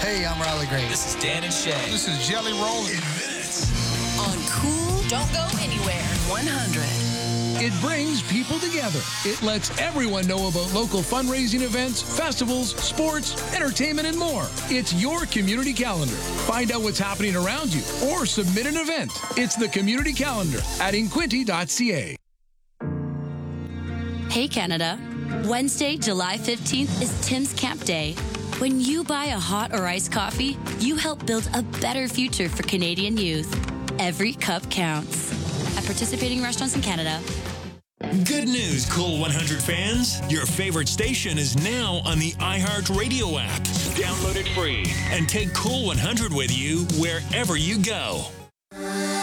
Hey, I'm Riley Green. This is Dan and Shay. This is Jelly Roll. In minutes. On Cool, don't go anywhere. 100. It brings people together. It lets everyone know about local fundraising events, festivals, sports, entertainment, and more. It's your community calendar. Find out what's happening around you or submit an event. It's the community calendar at inquinty.ca. Hey, Canada. Wednesday, July 15th is Tim's Camp Day. When you buy a hot or iced coffee, you help build a better future for Canadian youth. Every cup counts. At participating restaurants in Canada. Good news, Cool 100 fans. Your favorite station is now on the iHeartRadio app. Download it free and take Cool 100 with you wherever you go.